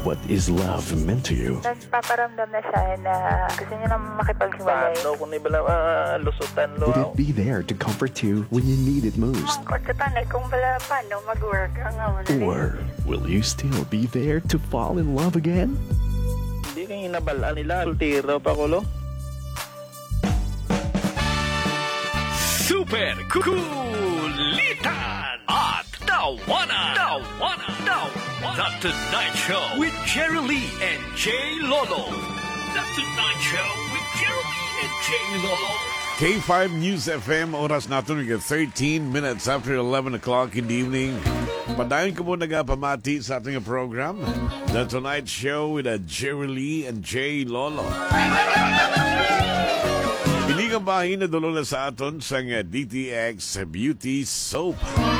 What is love meant to you? Nagpaparamdam na siya na gusto niya na makipaghiwalay. Paano kung ibala lusutan lo? Would it be there to comfort you when you need it most? Kung sa tanay, kung bala paano mag-work ang amon. Or will you still be there to fall in love again? Hindi kayo inabalaan nila. Sultiro pa ko lo. Super Kulitan at Tawanan. The Tonight Show with Jerry Lee and Jay Lolo. The Tonight Show with Jerry Lee and Jay Lolo. K5 News FM, oras natin ng 13 minutes after 11 o'clock in the evening. Padayon ko muna pamati sa ating program, The Tonight Show with Jerry Lee and Jay Lolo. Inigang bahin na dulo na sa aton sa DTX Beauty Soap.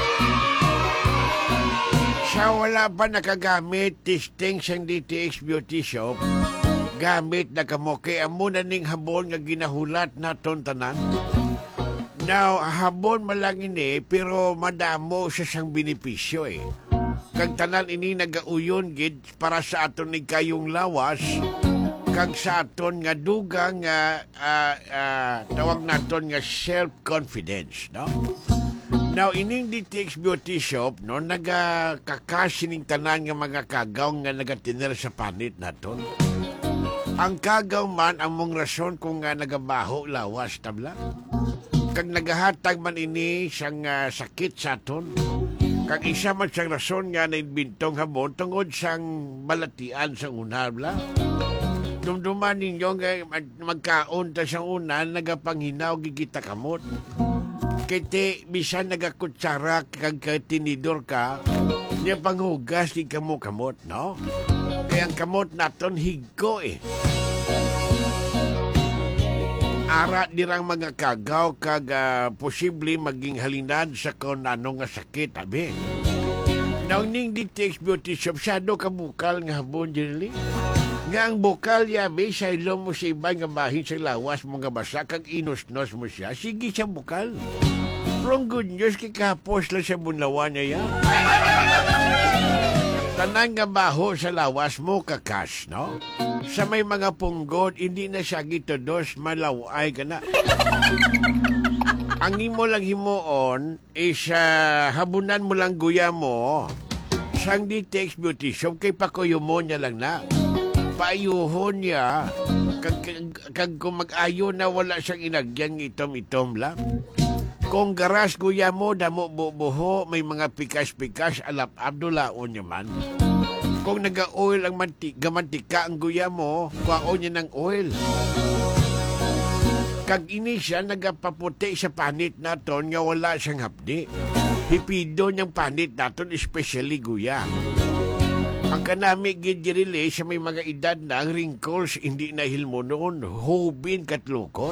Siya wala pa nakagamit testing sa DTX Beauty Soap. Gamit na kamoke amuna ning habon nga ginahulat naton tanan. Now, habon malang ini pero madamo siya siyang benepisyo eh. Kag tanan ini nagauyon gid para sa aton ni kayong lawas. Kag sa aton nga dugang tawag naton nga self-confidence, no? Now, ining DTX Beauty Shop, no, nagakakasining tanan nga mga kagaw nga nagatiner sa panit naton. Ang kagaw man ang mong rason kung nga nagabaho lawas tabla. Kag nagahatag man ini siyang sakit sa aton. Kag isa man siyang rason nga nainbintong habon tungod siyang balatian sa unabla. Dumduman ninyo nga magkaon ta siyang una nagapanghinaw gigita kamot. Kiti bisan nagakutsara kag tinidor ka, niya panghugas di kamo kamot, no? Kaya ang kamot naton higko eh. Ara dirang mga kagaw kag posible maging halinad sa kung ano nga sakit, abi. Now, ning DTX Beauty Shop, siyado ka bukal nga habon, Jerry. Nga ang bukal yabi, sa ilong mo sa iba nga bahin sa lawas mo nga basa, kag inos-nos mo siya, sige siya bukal. From good news, kikapos lang sa bunlawan niya yan. Tanan nga baho sa lawas mo kakas, no? Sa may mga punggod, hindi na siya gitodos, malaway ka na. Ang imo lang himuon is habunan mo lang guya mo sang DTX Beauty Shop kay pakuyo mo niya lang na. Paayuhon niya kag kung mag-ayo na wala siyang inagyang itom-itom lang. Kung garas guya mo, damo bubuho, may mga pikas-pikas, alap abdulaon niya man. Kung naga-oil ang mantika ang guya mo, kuwaon niya ng oil. Kag ini siya nagapaputi sa panit naton nga wala siyang hapdi. Hipido niyang panit naton, especially guya. Ang kanami gidirili sa may mga edad na ang wrinkles hindi na hilmo noon, hubin katlukon.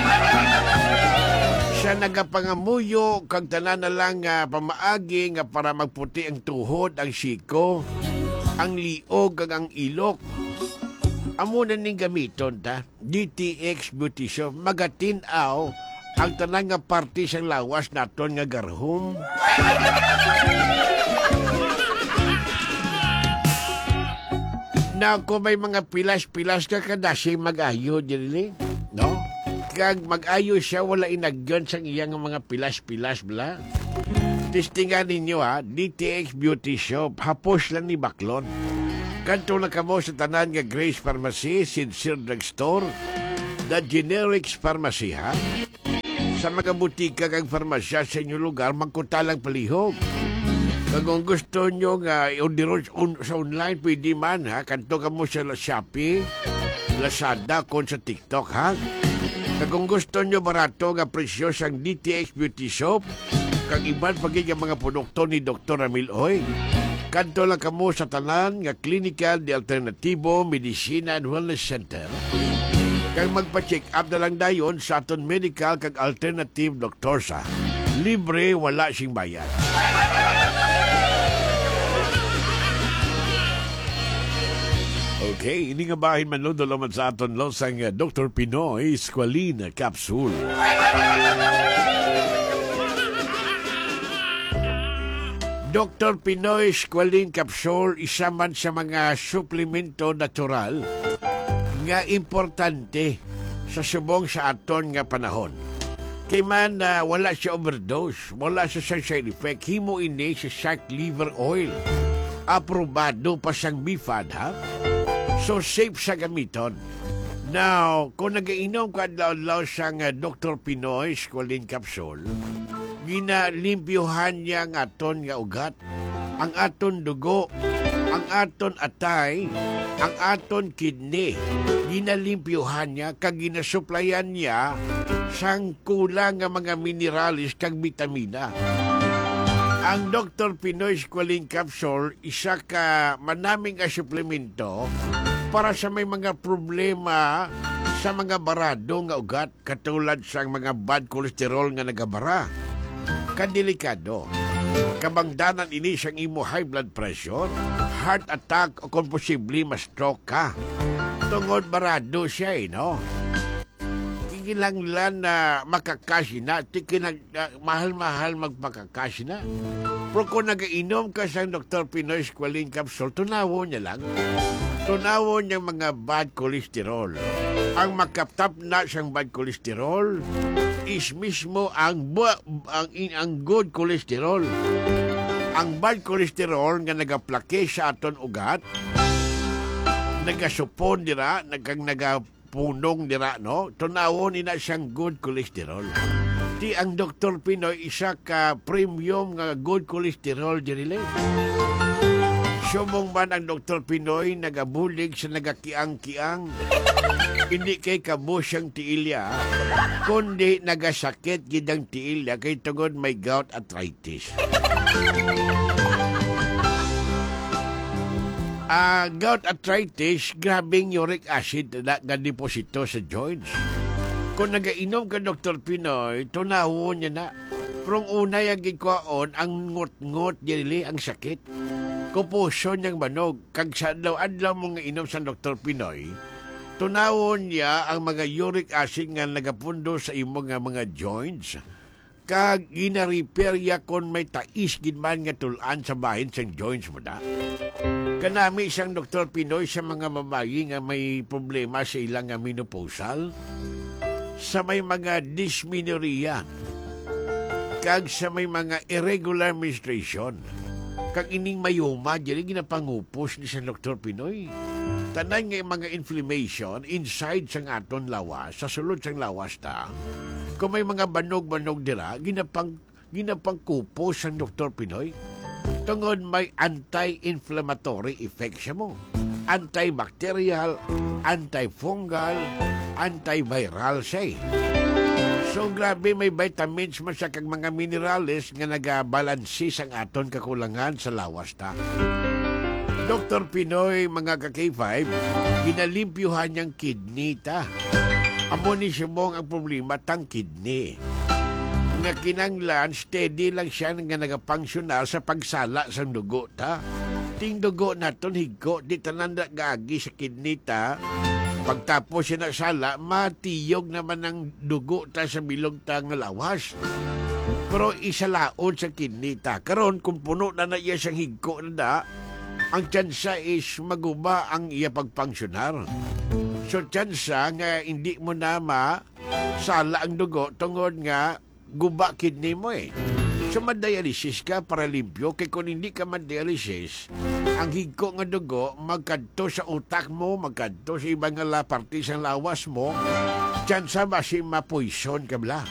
Siya nagapangamuyo kag tanan na lang pamaagi nga para magputi ang tuhod, ang siko, ang liog kag ang ilok. Amo na ning gamiton ta DTX Beauty Shop magatinaw ang tanan nga parte sa lawas naton nga garhom. Na kung may mga pilas-pilas ka kadasi mag-ayo dili, no? Kag mag-ayo siya wala inagyon sa iyang mga pilas-pilas bla. Testingan ninyo DTX Beauty Shop hapos lang ni baklon. Kanto na kamo sa tanan nga Grace Pharmacy, Sincere Drugstore, The Generics Pharmacy Sa mga butika kag farmasya sa inyong lugar magkutalang palihog. Kag kung gusto nyo nga i-order sa online, pwede man kanto kamo sa Shopee, Lazada, kung sa TikTok Kag kung gusto nyo barato nga presyo sa DTX Beauty Shop, kag iban pagig ang mga produkto ni Dr. Ramil Oy. Kanto lang kamo sa tanan nga Clinical de Alternativo Medicina and Wellness Center. Kag magpa-check up na lang dayon sa aton medical kag alternative doktor sa. Libre, wala sing bayad. Okay, ini nga bahin man lo dalaman sa aton lo sang Dr. Pinoy Squalene Capsule. Dr. Pinoy Squalene Capsule isa man sa mga suplemento natural nga importante sa subong sa aton nga panahon. Kay man wala siya overdose, wala siya side effect, himo ini sa shark liver oil. Aprobado pa siyang BFAD, ha? So safe sa gamiton. Now, kung nag-iinom ka adlaw-adlaw sa Dr. Pinoy Squalene Capsule, ginalimpyuhan niya ang aton nga ugat, ang aton dugo, ang aton atay, ang aton kidney. Ginalimpyuhan niya kag ginasuplayan niya sang kulang nga mga mineralis kag bitamina. Ang Dr. Pinoy Squalene Capsule isa ka manaming suplemento para sa may mga problema sa mga barado nga ugat katulad sa mga bad cholesterol nga nagabara. Kadelikado. Kabangdanan ini siyang imo high blood pressure, heart attack o kung posible ma-stroke ka. Tungod barado siya, no? Kinanglan na makakasina, mahal-mahal magpakakasina. Pero kung nag-inom ka sa Dr. Pinoy Squalene Capsule, tunawo niya lang. Tunawo niya mga bad cholesterol. Ang makaptap na siyang bad cholesterol is mismo ang good cholesterol. Ang bad cholesterol nga nagaplake sa aton ugat, nagasupon dira, nagapunong dira, no? Tunawon ina siyang good cholesterol. Di ang Dr. Pinoy isa ka premium nga good cholesterol dirile. Sumong man ang Dr. Pinoy nagabulig sa nagakiang-kiang. Hindi kay kabo siyang tiilya, kundi nagasakit gidang tiilya kay tungod may gout arthritis. Gout arthritis, grabing uric acid na deposito sa joints. Kung nagainom ka Dr. Pinoy, tunawon niya na. Pero una yung gikwaon, ang ngot-ngot dili ang sakit. Kupuso niyang manog, kag sa adlaw mo nga inom sa Dr. Pinoy, tunawon niya ang mga uric acid nga nagapundo sa imo nga mga joints, kag gina-repair ya kon may tais ginman nga tulan sa bahin sa joints mo da. Kanami isang Dr. Pinoy sa mga mamayi nga may problema sa ilang nga menopausal, sa may mga dysmenorrhea, kag sa may mga irregular menstruation, kag ining mayuma, dili ginapangupos ni sa Dr. Pinoy. Tanan nga mga inflammation inside sang aton lawas, sa sulod sang lawas ta. Kung may mga banog-banog dira, ginapangkupos sang Dr. Pinoy. Tungod may anti-inflammatory effect siya mo. Antibacterial, antifungal, antiviral siya. So grabe may vitamins man sa kag mga minerales nga nagabalansi sang aton kakulangan sa lawas ta. Dr. Pinoy, mga ka-K5, ginalimpyuhan niyang kidney ta. Amo ni Simong ang problema tang kidney. Nga kinanglan, steady lang siya nga nagapangsyonar sa pagsala sa dugo ta. Ting dugo naton higo, di tanan gagi sa kidney ta. Pagtapos siya nagsala, matiyog naman ang dugo ta sa bilog ta nga lawas. Pero isalaon sa kidney ta. Karon kung puno na iya siyang higo na da, ang tsansa is maguba ang iya pagpangsyonar. So tsansa nga hindi mo na masala ang dugo tungod nga guba kidney mo eh. So madialysis ka para limpyo, kay kung hindi ka madialysis, ang higko nga dugo magkadto sa utak mo, magkadto sa ibang nga parte sa lawas mo, tsansa basi mapoison ka bla.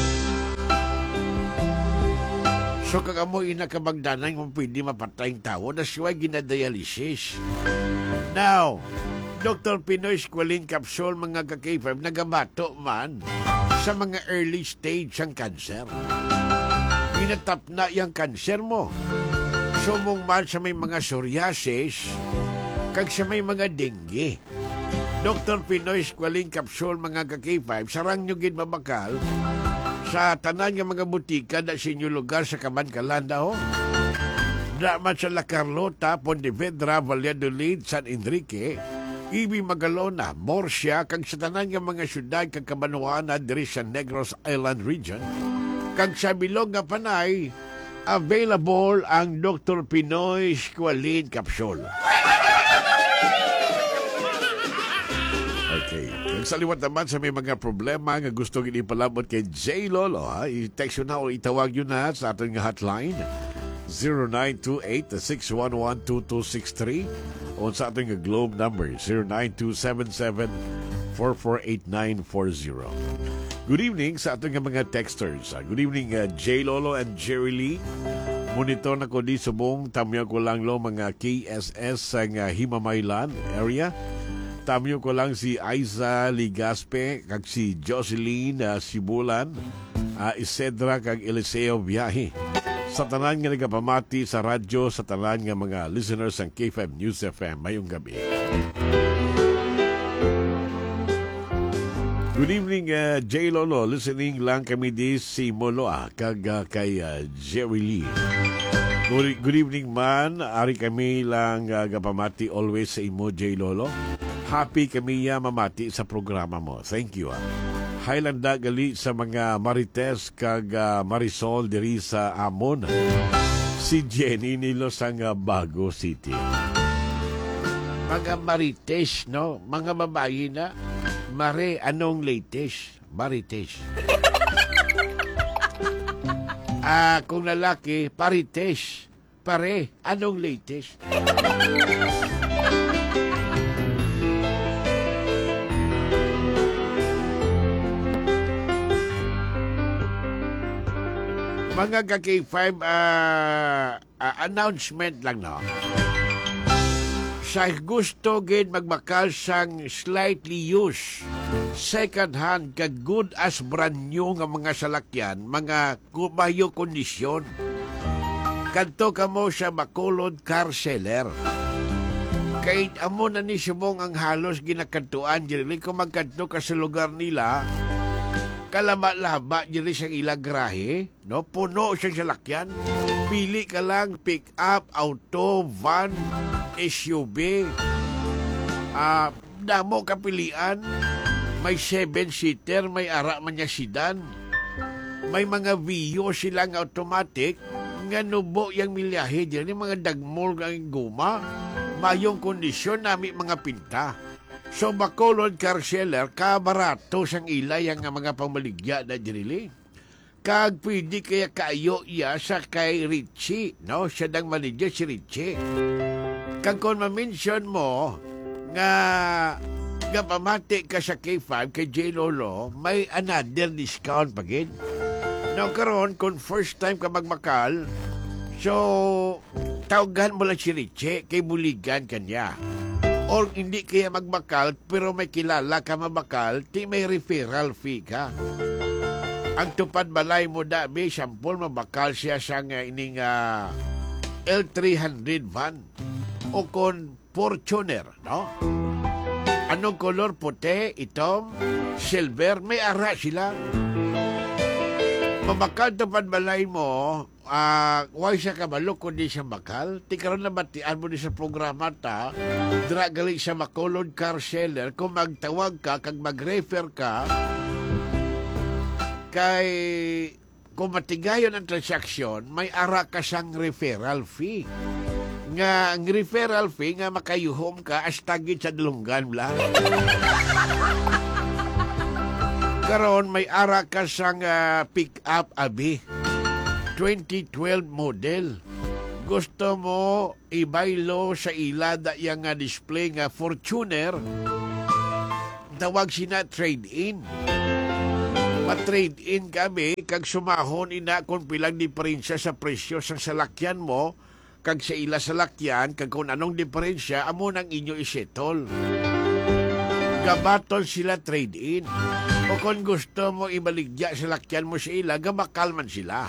So kagamoy inakabagdanan kung pwede mapatay ang tao, that's why ginadialysis. Now, Dr. Pinoy Squalene Capsule, mga ka-K5, nagabato man sa mga early stage ang cancer. Inatap na yung cancer mo. Sumong man sa may mga psoriasis, kag sa may mga dengue. Dr. Pinoy Squalene Capsule, mga ka-K5, sarang nyo gid mabakal sa tanan nga mga butika na sa inyo lugar sa Kamankalanda, ho. Daman sa La Carlota, Pontevedra, Valladolid, San Enrique, Ibi Magalona, Murcia, kag sa tanan nga mga syudad kag Cabanatuan diri sa Negros Island region, kag sa bilog nga Panay, available ang Dr. Pinoy Squalene Capsule. Okay. Kung sa liwat naman sa may mga problema nga gusto ipalabot kay J. Lolo, ha? I-text yun na o itawag yun na sa ating hotline 0928-611-2263 o sa ating Globe number 09277-448940. Good evening sa ating mga texters. Good evening, J. Lolo and Jerry Lee. Monitor na ko di subong tamyo ko lang lo mga KSS sa Himamaylan area. Tamyo ko lang si Aiza Ligaspe kag si Jocelyn Sibulan, Isedra kag Eliseo Biyahe. Sa tanan nga nagapamati sa radyo, sa tanan nga mga listeners ng K5 News FM mayong gabi. Good evening, J. Lolo. Listening lang kami di si Moloa kag kay Jerry Lee. Good evening man. Ari kami lang gapamati always sa imo, J. Lolo. Happy kami mamati sa programa mo. Thank you. Hailanda gali sa mga Marites kag Marisol diri sa Amon. Si Jenny nilo sang Bago City. Mga Marites, no? Mga babae na. Mare, anong latest? Marites. Kung lalaki, Parites. Pare, anong latest? Mga ka-K5, announcement lang, no? Sa gusto gid magbakal sang slightly used, second hand, kag good as brand new nga mga salakyan, mga kumayo kondisyon. Kadto kamo sa Bacolod Car Seller. Kay amo na ni subong ang halos ginakadtuan diri kung magkadto ka sa lugar nila. Kalama-laba diri sa ilang grahe, no? Puno siyang salakyan. Pili ka lang, pick up, auto, van, SUV. Damo kapilian. May 7-seater, may ara man niya sedan. May mga Vio silang automatic. Nga nubo yung milyahe dyan, yung mga dagmol ang guma. Mayong kondisyon namin mga pinta. So, Bacolod Car Seller, kabarato sang ilay ang mga pamaligya na dirili. Kag pwede kaya kayo iya sa kay Richie, no? Siya dang manager si Richie. Kag kung ma-mention mo nga pamati ka sa K5 kay J. Lolo, may another discount pagin. Now, karon kung first time ka magmakal, so, tawagan mo lang si Richie, kay buligan kanya. Or hindi kaya magmakal, pero may kilala ka mabakal, di may referral fee ka. Ang tupad balay mo dabi, sampol mabakal siya sa ining L300 van. O kon Fortuner, no? Anong kolor? Puti, itom, silver, may ara sila. Mabakal tupad balay mo, why siya kabalo kundi siya bakal? Tikaroon na batian mo ni sa programa ta, dra gali sa Bacolod Car Seller, kung magtawag ka, kag mag-refer ka, kay kung matigayon ang transaksyon, may ara ka siyang referral fee. Nga, ang referral fee nga makayuhom ka, astagid sa dalunggan lang. Karon may ara ka sang pick-up abi 2012 model. Gusto mo ibaylo sa ilada yang display nga Fortuner, tawag sina trade-in. Ma-trade-in kami kag sumahon ina kung pilang diferensya sa presyo sang salakyan mo kag sa ila salakyan kag kung anong diferensya amo nang inyo isetol. Gabaton sila trade-in. O kung gusto mo ibaligya sa lakyan mo sa ila, gabakal man sila.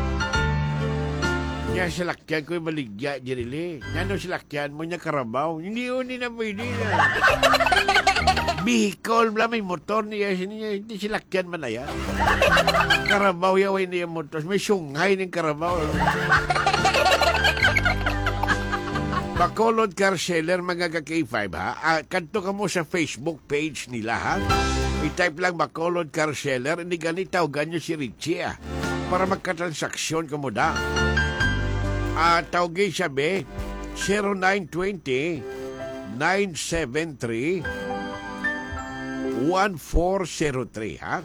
Nga sa lakyan ko ibaligya, Jirili. Ano sa lakyan mo niya Karabaw? Hindi na pwede na. Vehicle, may motor niya. Hindi sa lakyan man na yan. Karabaw, yaway niya motor. May sunghay ng Karabaw. Bacolod Car Seller, mga ka-K5 ha. Kanto ka mo sa Facebook page nila ha. I-type lang Bacolod Car Seller. Hindi ganitaw, ganyo si Richie para magkatransaksyon ka mo da. Tawagin siya be 0920-973-1403 ha?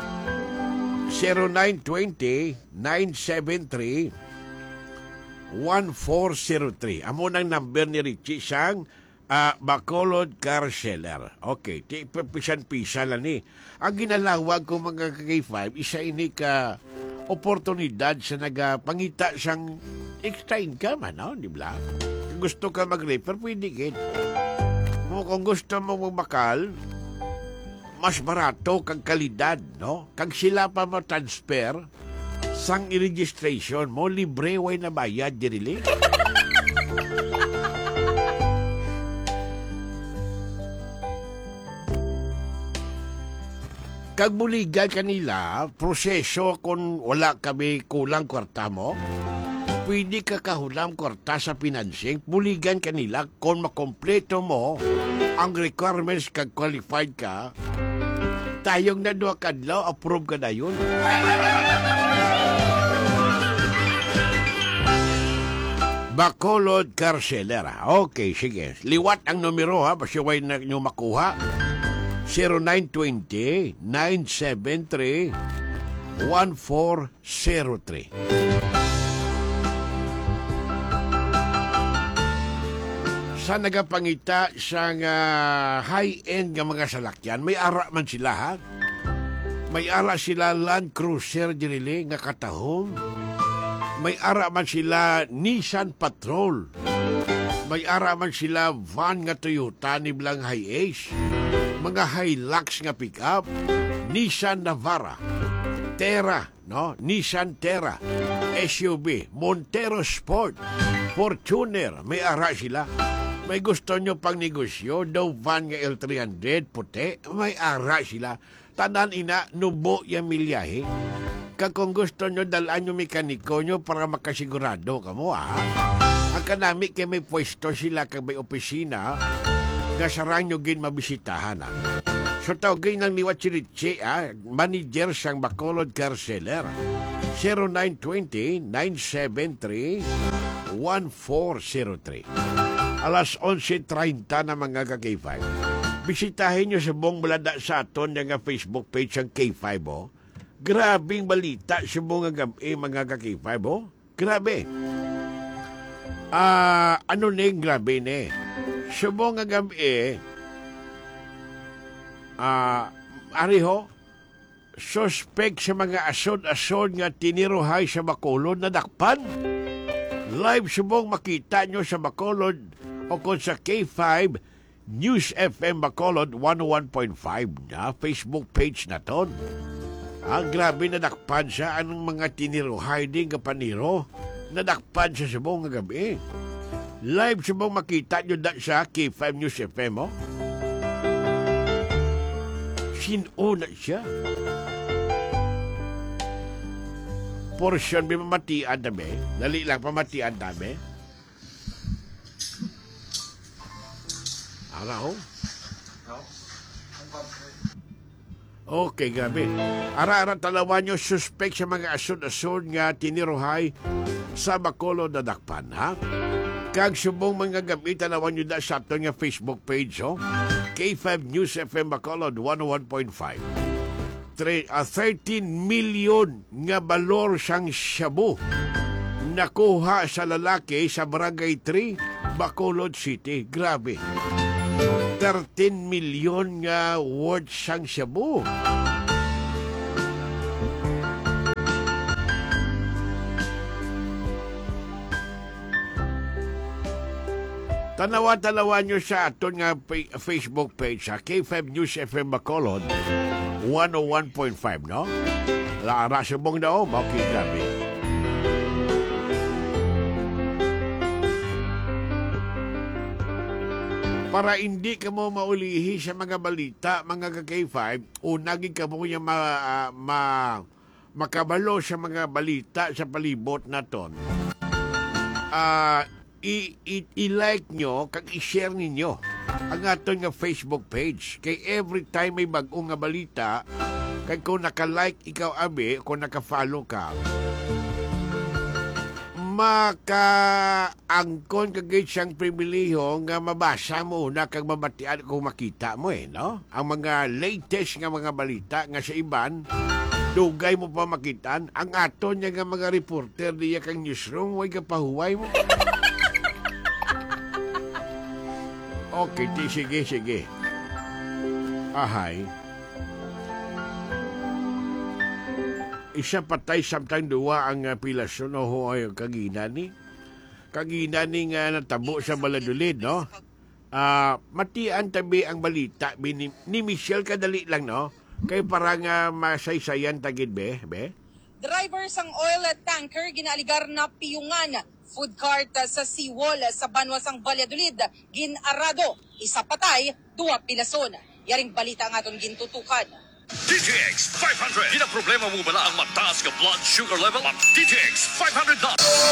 0920-973-1403. Amo ng number ni Richie siyang Bacolod Car Seller. Okay, pisan-pisan lang ni. Ang ginalawag ko mga K5, isa ini ka oportunidad sa nagapangita siyang extra income, ano? Di ba? Kung gusto ka mag-refer, pwede gid. Kung gusto mo magbakal, mas barato kang kalidad, no? Kag sila pa mo transfer sang i-registration mo, libre way na bayad, dirili. Kag buligan kanila, proseso kung wala kami kulang kwarta mo, pwede ka kahulam kwarta sa financing, buligan kanila kung makompleto mo ang requirements kag qualified ka, tayong na doa kadlaw, approve ka na yun. Bacolod Car Seller. Okay, sige. Liwat ang numero ha, pasiway na nyo makuha. 0920-973-1403. Sa nagapangita sa high-end ng mga salakyan, may ara man sila ha. May ara sila Land Cruiser dirili nga katahong. May ara man sila Nissan Patrol. May ara man sila van nga Toyota ni Blang Hi-Ace. Mga Hilux nga pick-up, Nissan Navara, Terra, no? Nissan Terra, SUV, Montero Sport, Fortuner, may ara sila. May gusto nyo pang negosyo, daw van nga L300, puti, may ara sila. Tanan ina, nubo yung milyahe. Kung gusto nyo, dalaan nyo mekaniko nyo para makasigurado ka mo, ha? Ang kanami kay may pwesto sila kag may opisina, gasaran nyo gin mabisitahan, ha? So, tawagin ng niwat si Richie, ha? Manager siyang Bacolod Car Seller. 0920-973-1403. Alas 11:30 na mga ka-K5. Bisitahin nyo sa buong balada sa aton nga Facebook page ang K5, oh. Grabing balita sa buong gabi, mga ka-K5, oh. Grabe. Ano na yung grabe na eh? Sa buong gabi, ariho, suspect sa mga asod-asod nga tiniruhay sa Bacolod na dakpan. Live sa buong makita nyo sa Bacolod o kung sa K5 News FM Bacolod 101.5 na Facebook page na ton. Grabe nadakpan siya anong mga tiniruhay din kapaniro. Nadakpan siya sa buong gabi. Live sa buong makita nyo sa K5 News FM, oh. Sinuna siya. Portion may mamatian dami. Dali lang pamatian dami. Araw? Okay, gabi. Ara-ara talawan nyo suspect sa mga asod-asod nga tiniruhay sa Bacolod na dakpan, ha? Kag subong mga gabi, talawan nyo da sa ato nga Facebook page, oh. K5 News FM Bacolod 101.5. 13 million nga balor siyang shabu nakuha sa lalaki sa Barangay 3, Bacolod City. Grabe. 13 million nga worth siyang shabu. Tanawa-tanawa nyo sa aton nga Facebook page sa K5 News FM Bacolod 101.5, no? Lara subong daw, okay, grabe. Para hindi ka mo maulihi sa mga balita, mga K5, unagin ka mo yung makabalo sa mga balita sa palibot na ton. I-like nyo, kag i-share ninyo ang aton nga Facebook page. Kay every time may bag-o nga balita, kay kung naka-like ikaw abi, kung naka-follow ka, maka-angkon kagay siyang pribiliho nga mabasa mo na kag mabatian kung makita mo no? Ang mga latest nga mga balita nga sa iban, dugay mo pa makitaan. Ang aton niya nga mga reporter diya kang newsroom, way kapahuway mo. Okay, sige. Ahay. Isa patay samtang duwa ang pilasyon o ay kagina ni. Kagina ni nga natabo sa Baladolid, no? Matian tabi ang balita ni Michelle kadali lang, no? Kay parang masaysayan tagid be? Driver sang oil tanker ginaaligar na piyungan. Food cart sa seawall sa Banwasang Valladolid, ginarado. Isa patay, duwa pilason. Yaring balita ang aton gintutukan. DTX 500. Di na problema mo bala ang mataas ka blood sugar level? Ang DTX 500 na.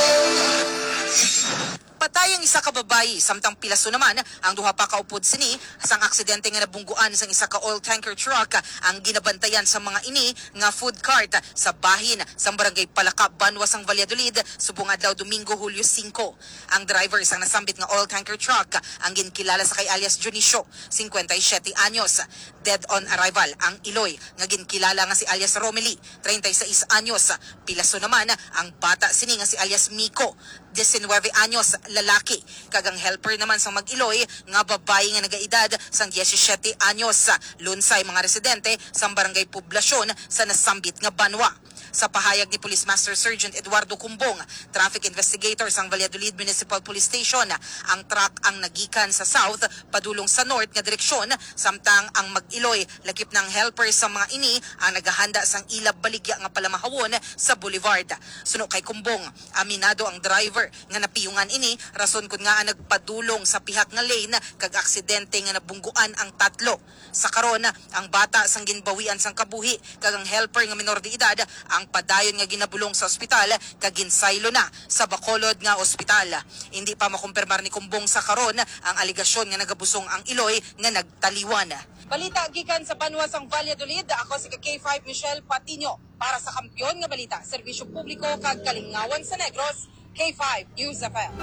Patay ang isa ka babayi, samtang pilaso naman ang duha pa kaupod sini sang aksidente nga nabungguan sang isa ka oil tanker truck ang ginabantayan sa mga ini nga food cart sa bahin sang barangay Palaka, Banwasang Valladolid, subong adlaw Domingo, Hulyo 5. Ang driver sang nasambit nga oil tanker truck ang ginkilala sa kay alias Junicio, 57 anyos. Dead on arrival ang Iloy nga ginkilala nga si alias Romeli, 36 anyos. Pilaso naman ang bata sini nga si alias Miko, 19 anyos, lalaki. Kagang helper naman sa Mag-Iloy nga babae nga nagaedad sang 17 anyos. Lunsay mga residente sa barangay Poblasyon sa nasambit nga banwa. Sa pahayag ni Police Master Sergeant Eduardo Cumbong, traffic investigator sang Valladolid Municipal Police Station, ang truck ang nagikan sa south padulong sa north nga direksyon, samtang ang Mag-Iloy lakip ng helper sa mga ini ang naghahanda sang ilab baligya nga palamahawon sa boulevard. Suno kay Cumbong, aminado ang driver nga napiyungan ini rason kun nga nagpadulong sa pihak nga lane kag aksidente nga nabungguan ang tatlo. Sa karon, ang bata sang ginbawian sang kabuhi kag ang helper nga minor de edad ang padayon nga ginabulong sa ospital kag ginsaylo na sa Bacolod nga ospital. Hindi pa makumpirmar ni Kumbong sa karon ang aligasyon nga nagabusong ang Iloy nga nagtaliwan. Balita gikan sa Banwasang Valladolid, ako si K5 Michelle Patino para sa Kampiyon nga Balita, Serbisyo Publiko kag Kalingawan sa Negros, K5 News FM.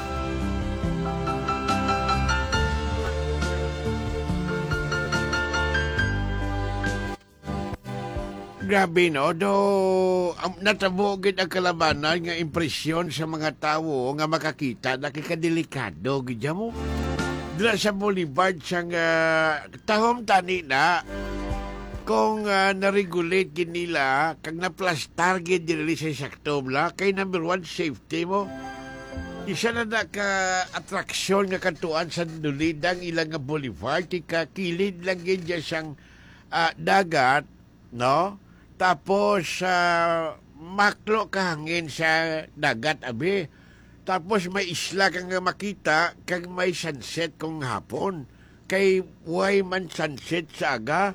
Grabe, no? Natabugid ang kalabanan nga impresyon sa mga tao nga makakita na kikadelikado, gidya mo. Dila sa Boulevard siyang tahom tani na kung na-regulate gid nila kag na-plastar gid dili sa sakto bla kay number one safety mo. Isa na ka-atraksyon nga kantuan sa dulidang ilang nga boulevard, kilid lang gid siyang dagat, no? Tapos, maklo ka hangin sa dagat, abi. Tapos may isla kang makita, kag may sunset kung hapon. Kay way man sunset sa aga.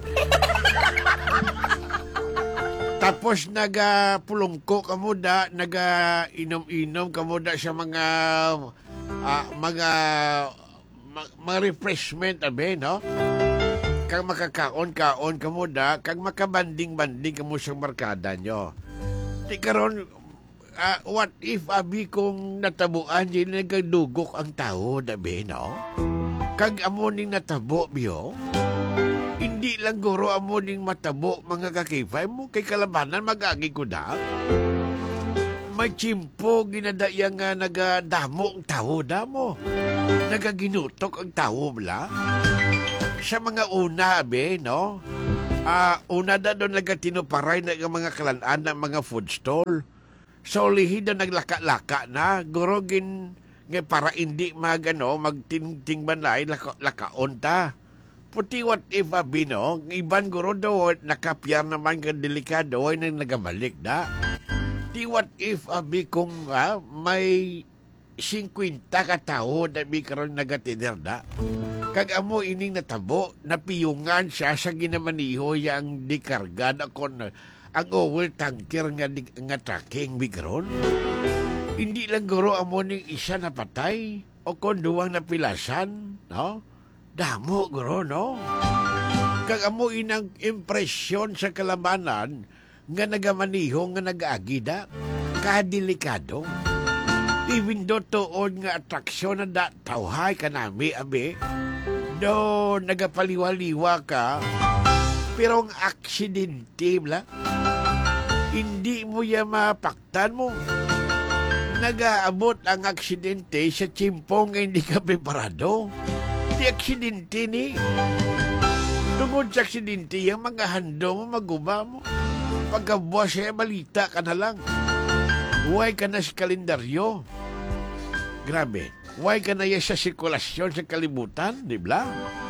Tapos nagapulungko ka mo da, inom-inom ka mo da sa mga refreshment, abi, no? Kag makakaon-kaon ka mo da, kag makabanding-banding ka mo sa markada nyo. Di karon, what if abi kung natabuan din nagdugok ang tao, dabi, no? Kag amo ning natabo, biyo? Hindi lang guro amo ning matabo, mga kakifay mo, kay kalabanan mag-agi ko da. May chimpo, ginadaya nga nagadamo ang tao da mo. Nagaginutok ang tao, bla? Sa mga una, abe, no? Una na doon nagatinuparay na mga kalanaan ng mga food stall. So, lihid na naglaka-laka na. Gurogin nga para hindi magtingting banay, lakaon ta. Puti what if, abi, no? Iban guro daw, nakapyar naman ng delikado, ay nang nagabalik na. Di what if, abi, kung may 50 katao na may karoon nagatiner na. Kag amo ining natabo, napiyungan siya sa ginamaniho yang dikarga na kon ang oil tanker nga trucking bigron. Hindi lang guro amo ning isa na patay o kon duwang napilasan, no? Damo, guro, no? Kag amo inang impresyon sa kalamanan nga nagamanihong nga nag-agida, kadelikado. Even do tuon nga atraksyon na tawhay ka nami, abe, do nagapaliwa-liwa ka, pero ang aksidente lang, hindi mo ya mapaktan mo. Nag-aabot ang aksidente sa tsimpong nga hindi ka preparado. Di aksidente ni. Tungod sa aksidente, yung mga hando mo, maguba mo. Pagkabuwas siya, balita ka na lang. Huwag ka na sa kalendaryo. Grabe. Huwag ka na yan sa sirkulasyon sa kalibutan, di ba?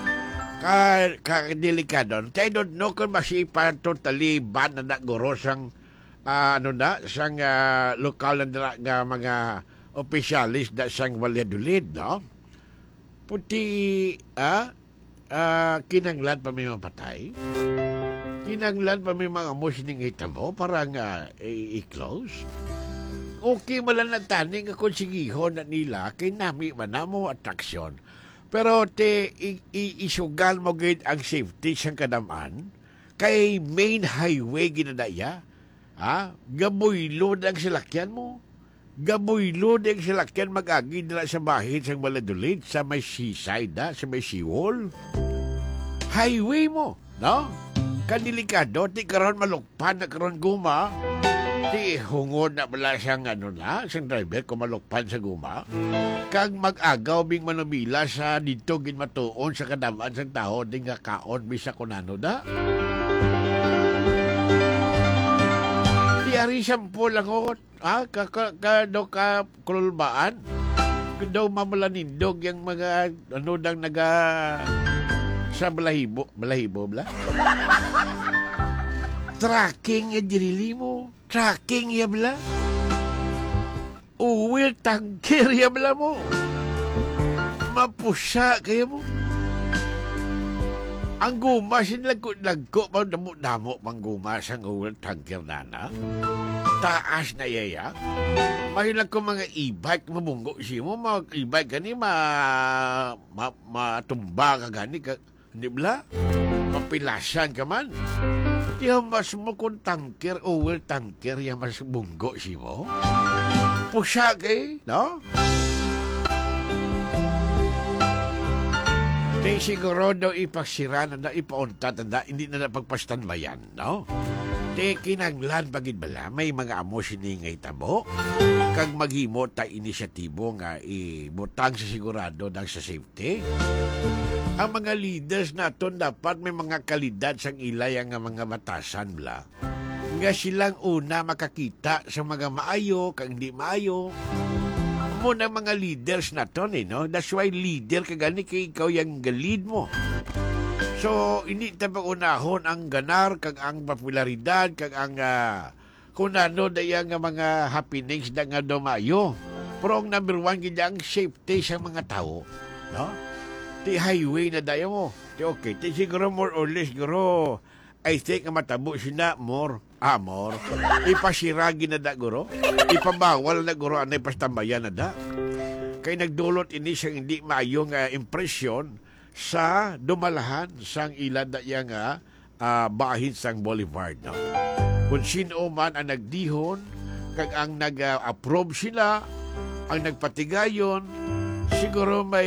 Delikado. I don't know kung masipan totally bad na naguro sang sang lokal na nga mga opisyalis na sang Valladolid, no? Puti, kinanglan pa may mapatay. Kinanglan pa may mga musling hitamo para nga i-close. Okay malang nagtaning ako sigihon na nila kay nami man na mo atraksyon. Pero isugal mo gid ang safety siyang kadaman kay main highway ginadaya. Gaboy load ang silakyan mo. Gaboy load ang silakyan mag-agi na sa bahin sa Valladolid, sa may seaside, sa may seawall. Highway mo, no? Kadelikado, ti karon malukpan na karon guma. Ti hungod na pala siyang siyang driver kung malukpan sa guma. Kag mag-agaw bing manumila sa dito ginmatuon sa kadamaan sa tao, di nga kaon bisa kunano da. Ari sampo lang ko, daw ka kulbaan. Daw mamalanindog yung mga, dang sa balahibo bala. Tracking yung dirili mo. Tracking yung bala. Uwil tangkir yung bala mo. Mapusa kaya mo. Ang guma, sinlagko pa, damo pang guma sa uwal tangkir na. Taas na yaya. Mahilang ko mga e-bike, mabunggo siya mo, mga e-bike gani, matumba ka gani, hindi bala? Mapilasan ka man. Diya mas mo kung tangkir, uwal tangkir, yung mas bunggo siya mo. Pusa kay, no? Di siguro daw ipagsira na ipauntat na hindi na napagpastan ba yan, no? Di kinanglan bagid bala, may mga amo siningay tabo. Kag maghimo ta inisyatibo nga ibutang sa sigurado dang sa safety. Ang mga leaders naton dapat may mga kalidad sang ilay ang mga batasan bla. Nga silang una makakita sa mga maayo kag hindi maayo. Muna mga leaders na to, no? That's why leader ka gani kay ikaw yung lead mo. So, hindi tayo unahon ang ganar, kag ang popularidad, kag ang kung ano dayang mga happenings na nga dumayo. Pero ang number one, gina ang safety sa mga tao. No? Ti highway na dayo mo. Ti okay. Ti siguro more or less, siguro, I think ang matabo sila more. More. Ipasiragi na da, guro. Ipabawal na, guro, anay pastambayan na da. Kaya nagdulot ini siyang hindi maayong impresyon sa dumalahan sang ilan na yang bahin sang Boulevard. No? Kung sino man ang nagdihon, kag ang nag-approve sila, ang nagpatigayon, siguro may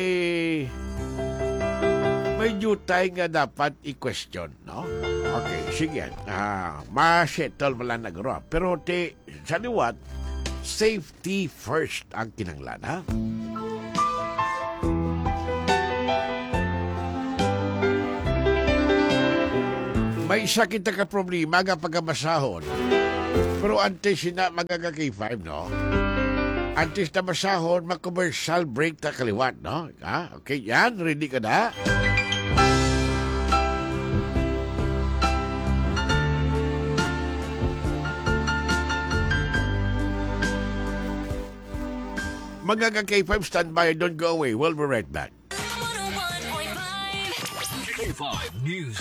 jutay nga dapat i-question, no? Okay, sige. Ma-settle wala na garo. Pero sa liwat, safety first ang kinanglan, ha? May isa kita ka problema nga pagkamasahon. Pero antes na magagaki 5, no? Antes na masahon, mag-commercial break ta kaliwat, no? Okay, yan. Ready ka na? Mga K5, stand by, don't go away. We'll be right back. K5 News.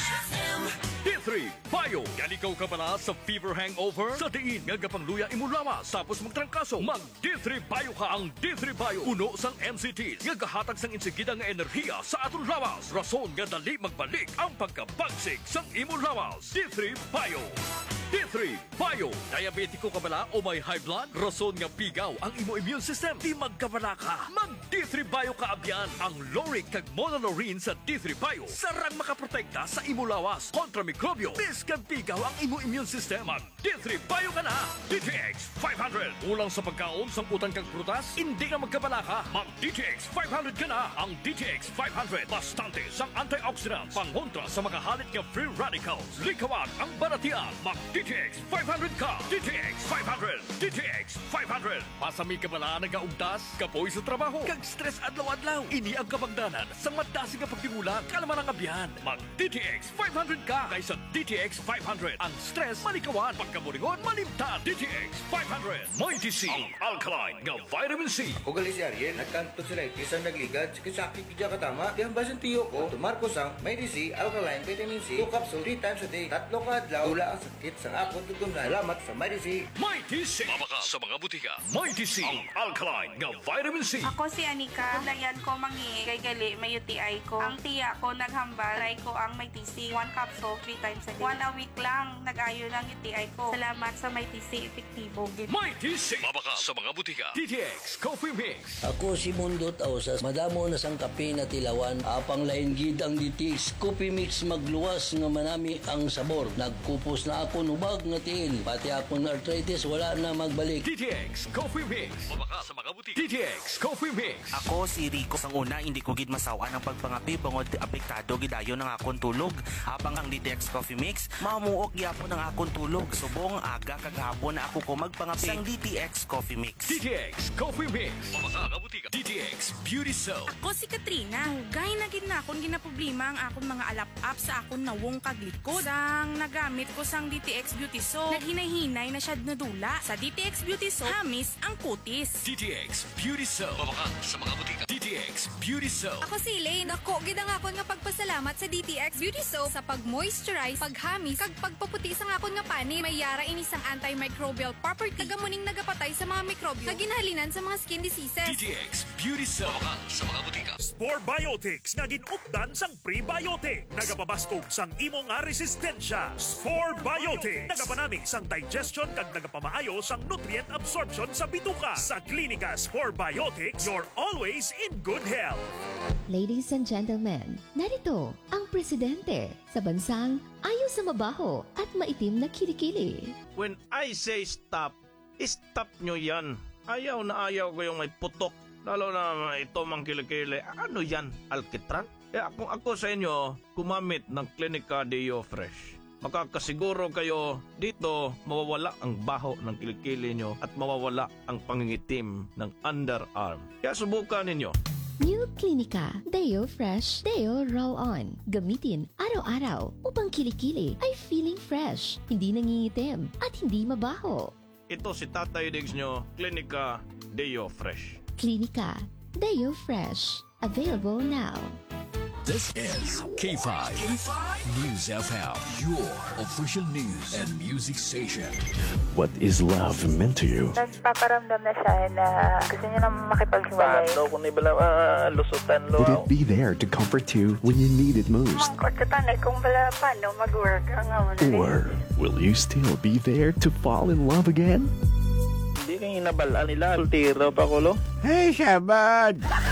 D3 Bayo. Galikaw ka pala sa fever hangover? Sa diin nga gapangluya imo lawas tapos magtrangkaso. Mag D3 Bayo ka ang D3 Bayo. Uno sang MCTs nga gahatag sang insigida nga enerhiya sa aton lawas. Rason nga dali magbalik ang pagkabagsik sang imo lawas. D3 Bayo. D3 Bayo. Diabetiko ka bala o may high blood? Rason nga pigaw ang imo immune system. Di magkabala ka. Mag D3 Bayo ka abyan. Ang Loric kag Monolorine sa D3 Bayo. Sarang makaprotekta sa imo lawas kontra mikrobyo. Biskan pigaw ang imo immune system. Mag D3 Bayo ka na. DTX 500. Ulang sa pagkaon sang utang kag prutas, hindi na magkabala ka. Mag DTX 500 ka na. Ang DTX 500 bastante sang antioxidants pangontra sa makahalit nga free radicals. Likawan ang baratian. Mag DTX 500 ka. DTX 500. DTX 500. Pasami ka bala nagaugtas, kapoy sa trabaho, kag stress adlaw-adlaw. Ini ang kapagdanan sa madasig nga pagtimula kalaman ang abyan. Mag DTX 500 ka kaysa DTX 500. Ang stress malikawan, pagkamuringon malimtan. DTX 500. May TC ang alkaline nga vitamin C. O gali si Ariel, nagkanto sila isang nagligad, sakit kidya katama, di ang basan tiyo ko, tumarko sang may DC, alkaline, vitamin C, 2 capsule, 3 times a day, 3 ka adlaw, tula ang sakit sa akong tutungan. Salamat sa may DC. May TC. Mabaka sa mga butika. May TC ang alkaline nga vitamin C. Ako si Anika. Layan ko mangi kay gali may UTI ko. Ang tiya ko naghambal. Try ko ang may TC. 1 capsule 3 times a day. 1 a week lang nag-ayo ng UTI ko. Salamat sa may TC. Epektibo. May TC. Mabaka sa mga butika. DTX Coffee Mix. Ako si Mundo Tausas. Madamo na sang kape na tilawan. Apang lain gid ang DTX Coffee Mix magluwas nga manami ang sabor. Nagkupos na ako nubag nga tiil. Pati akong arthritis wala na magbalik. DTX Coffee Mix. Mabaka sa mga butika. DTX Coffee Mix. Ako si Rico. Sang una, hindi ko gid masawa ng pagpangapi bangod apektado gidayon ng akong tulog. Habang ang DTX Coffee Mix, mamuok gyapon ang akong tulog. Subong aga kagahapon na ako ko magpangapi sang DTX Coffee Mix. DTX Coffee Mix. Mabaka sa butika. DTX Beauty Soap. Ako si Katrina. Hugay na gid na akong ginaproblema ang akong mga alap-up sa akong nawong kaglikod. Sang nagamit ko sang DTX Beauty Soap, naghinay-hinay na siya nadula. Sa DTX Beauty Soap, hamis ang kutis. DTX Beauty Soap. Mabaka sa mga butika. DTX Beauty Soap. Ako si Elaine. Dako gid ang akon nga pagpasalamat sa DTX Beauty Soap sa pag-moisturize, paghamis, kag pagpaputi sa akon nga panin. May yara ini sang antimicrobial property. Tagamuning nagapatay sa mga mikrobyo nga ginhalinan sa mga skin diseases. DTX Beauty Soap. Mabaka sa mga butika. Spore Biotics nga ginupdan sang prebiotic. Nagapabastog sang imo nga resistensya. Spore Biotics. Nagapanami sang digestion kag nagapamaayo sang nutrient absorption sa bituka. Sa klinika Spore Biotics, you're always in good health. Ladies and gentlemen, narito ang presidente sa bansang ayaw sa mabaho at maitim na kilikili. When I say stop, stop nyo yan. Ayaw na ayaw ko yung may putok. Lalo na ito mang kilikili. Ano yan? Alkitran? Kung ako sa inyo, gumamit ng Clinica Deo Fresh. Makakasiguro kayo dito mawawala ang baho ng kilikili nyo at mawawala ang pangingitim ng underarm. Kaya subukan ninyo. New Clinica Deo Fresh Deo Roll-On. Gamitin araw-araw upang kilikili ay feeling fresh, hindi nangingitim at hindi mabaho. Ito si Tatay Diggs nyo, Clinica Deo Fresh. Clinica Deo Fresh. Available now. This is K5 News FM, your official news and music station. What is love meant to you? Nagpaparamdam na siya na gusto niya na makipaghiwalay. Paano kung ibala lusutan lo? Would it be there to comfort you when you need it most? Mangkot ka tanay kung bala paano mag-work ang Or will you still be there to fall in love again? Hindi kayo inabalaan nila. Sultiro pa ko lo? Hey, Shabad!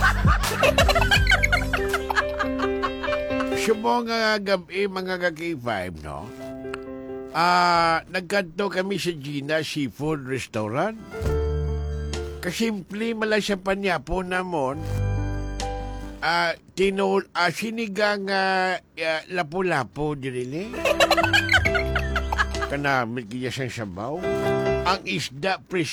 Subong nga gabi mga ka-K5, no? Nagkanto kami sa Gina Seafood Restaurant. Kasimple mala siya panyapo namon. Sinigang lapu-lapu dinili. Kanamit kaya siyang sabaw. Ang isda